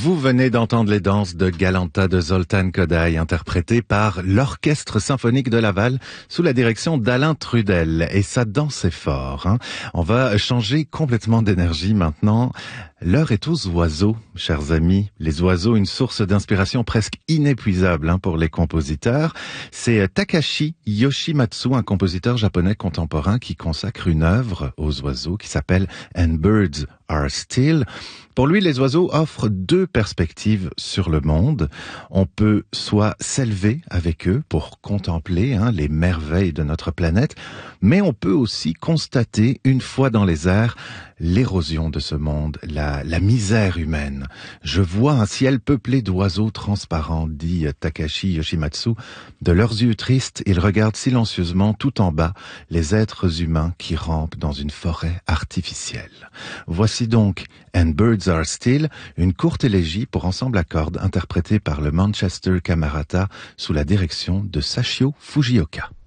Vous venez d'entendre les danses de Galanta de Zoltán Kodály, interprétées par l'Orchestre Symphonique de Laval sous la direction d'Alain Trudel. Et ça dansait fort. On va changer complètement d'énergie maintenant. L'heure est aux oiseaux, chers amis. Les oiseaux, une source d'inspiration presque inépuisable pour les compositeurs. C'est Takashi Yoshimatsu, un compositeur japonais contemporain qui consacre une œuvre aux oiseaux qui s'appelle And Birds Are Still. Pour lui, les oiseaux offrent deux perspectives sur le monde. On peut soit s'élever avec eux pour contempler les merveilles de notre planète, mais on peut aussi constater, une fois dans les airs, l'érosion de ce monde, la misère humaine. Je vois un ciel peuplé d'oiseaux transparents, dit Takashi Yoshimatsu. De leurs yeux tristes, ils regardent silencieusement tout en bas les êtres humains qui rampent dans une forêt artificielle. Voici donc And Birds Are Still, une courte élégie pour ensemble à cordes interprétée par le Manchester Camerata sous la direction de Sachio Fujioka.